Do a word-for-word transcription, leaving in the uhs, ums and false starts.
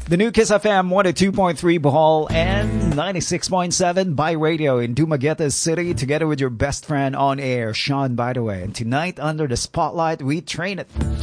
The new Kiss F M one oh two point three Bohol and ninety-six point seven by radio in Dumaguete City, together with your best friend on air, Sean, by the way. And tonight, under the spotlight, we train it.